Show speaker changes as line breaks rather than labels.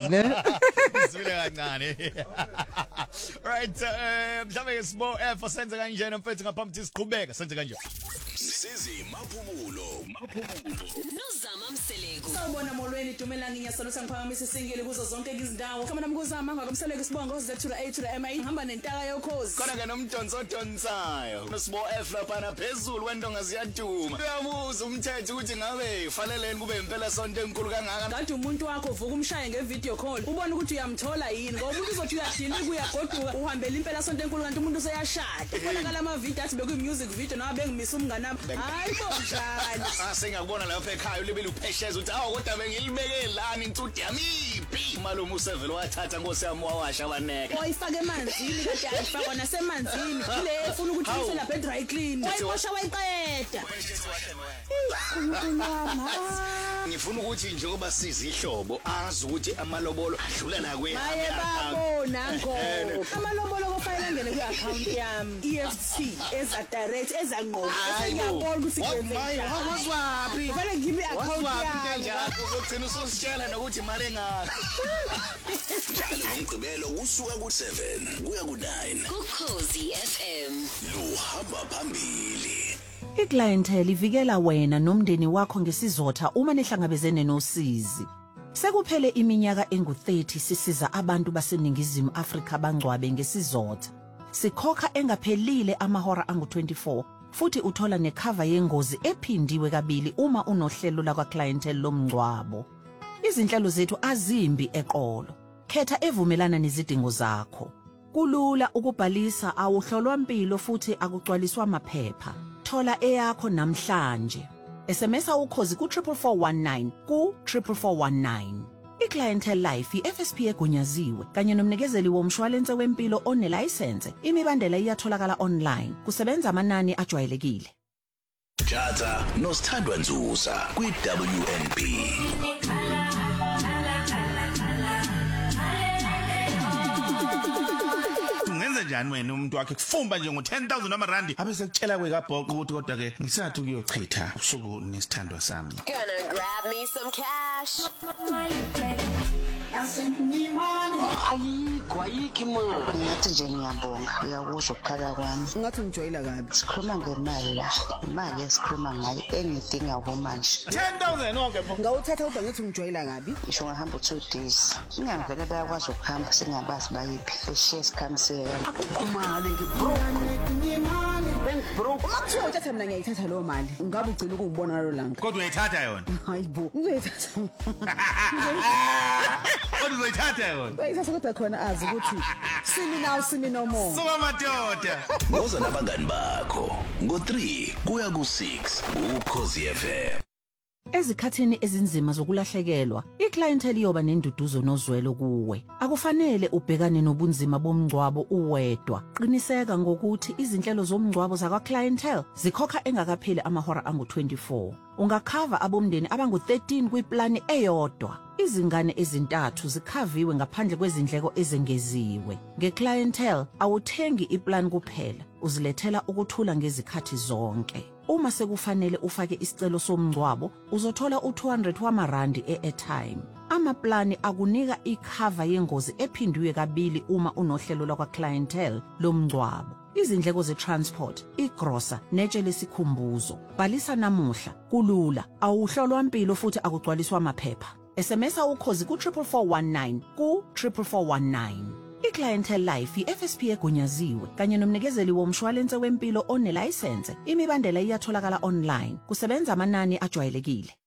ne?
Isibile kancane. Right, mhlawumbe small for senze kanjena mfethu ngaphambi siqhubeka senze kanje.
Sisi maphumulo.
Nozama Mseleko.
Sawubona molweni Dumela nginyasalo sangiphakamisa isingile kuzo zonke izindawo. Kama namkuzama ngakumseleko sibongo Z to the A to the M hamba nentaka yokhozi.
Khona ke nomdonso donsayo. Nosbo F lapha na phezulu wendonga ziyaduma. Uyabuza umthetho ukuthi ngabe ufaneleni kube impela sonto enkulu kangaka.
Kanti umuntu wakho uvuka umshaye ngevideo call. Ubona ukuthi uyamthola yini ngoba umuntu uzothi uyadina kuyagoduka uhambela impela sonto enkulu kanti umuntu useyashada. Kubonakala ama video athi beku music video noma bengimisa umngana. Hayi bo njani.
Sengiyakubona lapha ekhaya ulibele uphesheza uthi awu kodwa bengilibeke lani insudi yami iphi. Malume usevele wathatha Nkosi yami wawasha abaneke.
Oyifake emanzini kanti ayifakwa nasemanzini. Ile efuna ukuthi uyise lapha dry clean. Wayibosha wayiqeda.
Ngifuna ukuthi njengoba sizihlobo azi ukuthi amalobolo adlula la kwe.
Haye babo nango. Amalobolo kufanele ngene ku account yami. EFT eza direct eza ngqo. Ngiyabona ukuthi kwenze.
Wazwapi?
Kufanele ngibe account yami.
Uzogcina usositshela nokuthi imali engaka. Ngomgqibelo usuka ku7 kuya ku9.
Ukhozi FM.
Luhamba phambili.
Iclientele ivikela wena nomndeni wakho ngesizotha uma nihlangabezene nosizi. Sekuphele iminyaka engu30 sisiza abantu baseningizimu Afrika bangcwabe ngesizotha. Sikhokha engaphelile amahora angu24 futhi uthola necover yengozi ephindiwe kabili uma unohlelo la clientele lomngcwabo. Izinhlelo zethu azimbi eqolo. Khetha evumelana nezidingo zakho. Kulula ukubhalisa awuhlolwa impilo futhi akugcwaliswa amaphepha. Thola eyakho namhlanje. SMS ukhozi ku 44419 ku 44419. Iclientele Life iFSP egunyaziwe kanye nomnikezeli womshwalense wempilo onelicense. Imibandela iyatholakala online. Kusebenza amanani ajwayelekile.
Tjata nosithandwa Nzusa kwi-WNB.
Ungenza njani wena umuntu wakhe kufumba nje ngo10,000 amarandi abe sekutshela kwekabhoqo ukuthi kodwa ke ngisathi kuyochitha usuku nesithandwa sami.
Gonna grab me some cash.
Ayikho man. Ngathi nje ngiyabonga uyakuzwa ukukhala kwami.
Ngathi ngijoyila kabi.
Sikhuluma ngemali la. Imali esikhuluma ngayo engidinga kumanje.
10,000 onke pho.
Ngawuthatha uba ngithi ngijoyila kabi.
Ngisho ngahamba 2 days. Ngiyangivele bayakwazi ukuhamba singabazi bayiphi. Eshiye sikhamiseke. Akumali ngibroke.
Makuthiwa uthatha mina ngiyayithatha leyo mali. Ungabe ugcina ukungibona ngalo langa.
Kodwa uyayithatha yona.
Hayibo. Ngizoyithatha.
Kodwa uzoyithatha yona.
Bayithatha kodwa khona azi ukuthi simi no more.
Suka madoda.
Ngoza nabangani bakho ngo3 kuya ku6 Ukhozi FM.
Ezikhathini ezinzima zokulahlekelwa, iclientele iyoba nenduduzo nozwelo kuwe. Akufanele ubhekane nobunzima bomngcwabo uwedwa. Qiniseka ngokuthi izinhlelo zomngcwabo zakwa clientele zikhokha engakapheli amahora angu24. Ungakhava abomndeni abangu13 kwiplani eyodwa. Izingane ezintathu zikhaviwe ngaphandle kwezindleko ezengeziwe. Ngeclientele awuthengi iplan kuphela, uzilethela ukuthula ngezikhathi zonke. Uma sekufanele ufake isicelo somngcwabo, uzothola u200 wamarandi e-airtime. Amaplani akunika icover yengozi ephindiwe kabili uma unohlelo lakwa clientele lomngcwabo. Izindleko ze-transport, igrosa, netshe lesikhumbuzo. Bhalisa namuhla, kulula, awuhlolwa impilo futhi akugcwaliswa amaphepha. SMS ukhozi ku 44419 ku 44419. Iclientele Life iFSP egunyaziwe kanye nomnikezeli womshwalense wempilo onelicense. Imibandela iyatholakala online. Kusebenza amanani ajwayelekile.